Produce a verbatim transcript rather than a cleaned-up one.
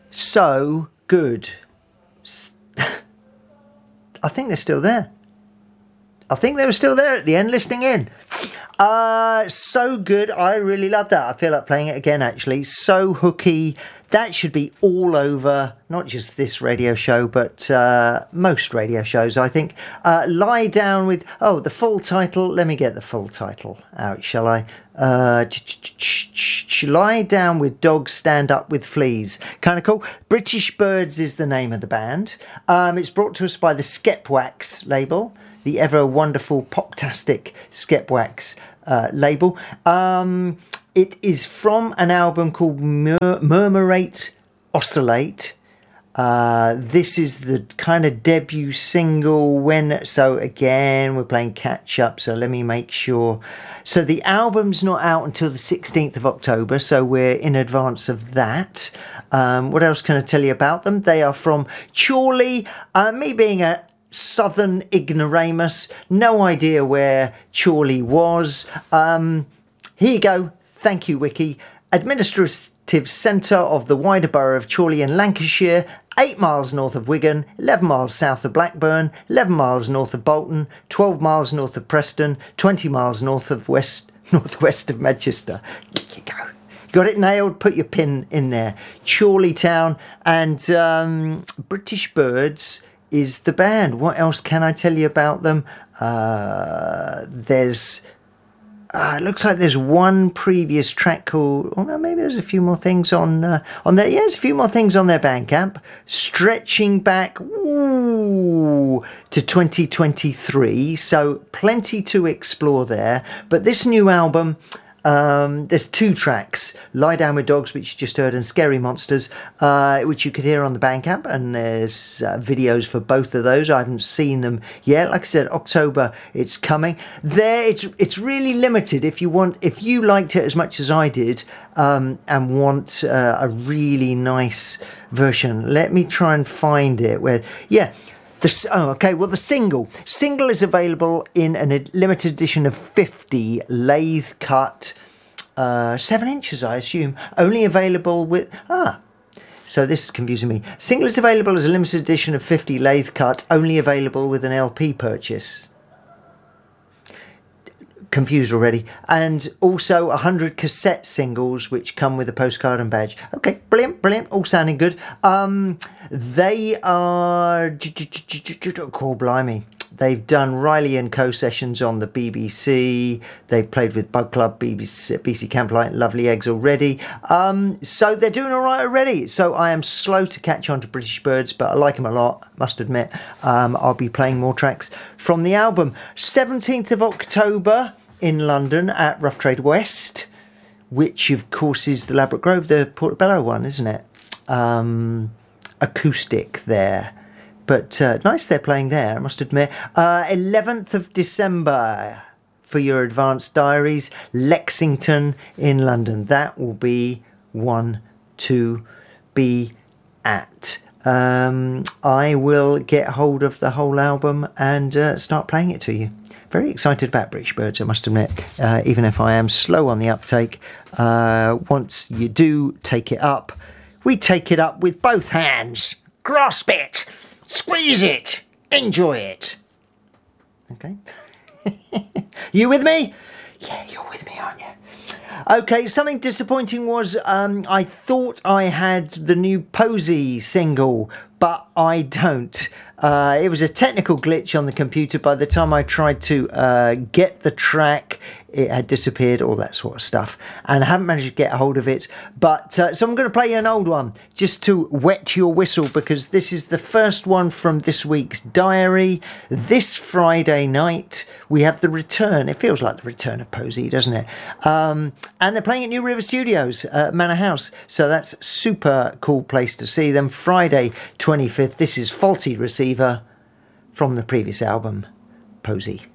So good. I think they're still there. I think they were still there at the end listening in. Uh, so good. I really love that. I feel like playing it again, actually. So hooky. That should be all over, not just this radio show, but uh, most radio shows, I think. Uh, Lie Down with, oh, the full title. Let me get the full title out, shall I? Uh, Lie Down with Dogs, Stand Up with Fleas. Kind of cool. British Birds is the name of the band. Um, it's brought to us by the Skepwax label, the ever wonderful Poptastic Skepwax uh, label. Um... It is from an album called Mur- Murmurate, Oscillate. Uh, this is the kind of debut single when... So again, we're playing catch up, so let me make sure. So the album's not out until the sixteenth of October, so we're in advance of that. Um, what else can I tell you about them? They are from Chorley. Uh, me being a southern ignoramus, no idea where Chorley was. Um, here you go. Thank you, Wiki. Administrative centre of the wider borough of Chorley in Lancashire, eight miles north of Wigan, eleven miles south of Blackburn, eleven miles north of Bolton, twelve miles north of Preston, twenty miles north of west, northwest of Manchester. There you go. Got it nailed? Put your pin in there. Chorley Town, and um, British Birds is the band. What else can I tell you about them? Uh, there's... Uh, it looks like there's one previous track called... Oh, no, maybe there's a few more things on uh, on there. Yeah, there's a few more things on their Bandcamp. Stretching back ooh, to twenty twenty-three. So plenty to explore there. But this new album... Um, there's two tracks, Lie Down with Dogs, which you just heard, and Scary Monsters, uh, which you could hear on the Bandcamp, and there's uh, videos for both of those. I haven't seen them yet. Like I said, October, it's coming. There, it's it's really limited. If you want, if you liked it as much as I did, um, and want uh, a really nice version, let me try and find it. Where, yeah. The, oh, okay. Well, the single. Single is available in a limited edition of fifty, lathe cut, uh, seven inches, I assume. Only available with... Ah, so this is confusing me. Single is available as a limited edition of fifty, lathe cut, only available with an L P purchase. Confused already. And also one hundred cassette singles which come with a postcard and badge. Okay, brilliant, brilliant, all sounding good. Um, they are... Call blimey. They've done Riley and Co sessions on the B B C. They've played with Bug Club, B B C, B B C Camplight, Lovely Eggs already. Um, so they're doing all right already. So I am slow to catch on to British Birds, but I like them a lot, must admit. Um, I'll be playing more tracks from the album. seventeenth of October in London at Rough Trade West, which of course is the Ladbroke Grove, the Portobello one, isn't it? Um, acoustic there. But uh, nice they're playing there, I must admit. Uh, eleventh of December for your advanced diaries, Lexington in London. That will be one to be at. Um, I will get hold of the whole album and uh, start playing it to you. Very excited about British Birds, I must admit, uh, even if I am slow on the uptake. Uh, once you do take it up, we take it up with both hands. Grasp it, squeeze it, enjoy it. Okay. You with me? Yeah, you're with me, aren't you? Okay, something disappointing was um, I thought I had the new Posey single, but I don't. Uh, it was a technical glitch on the computer. By the time I tried to uh, get the track, it had disappeared, all that sort of stuff. And I haven't managed to get a hold of it. But uh, so I'm going to play you an old one just to wet your whistle, because this is the first one from this week's diary. This Friday night, we have the return. It feels like the return of Posey, doesn't it? Um, and they're playing at New River Studios at Manor House. So that's super cool place to see them. Friday twenty-fifth. This is Faulty Receiver from the previous album, Posey.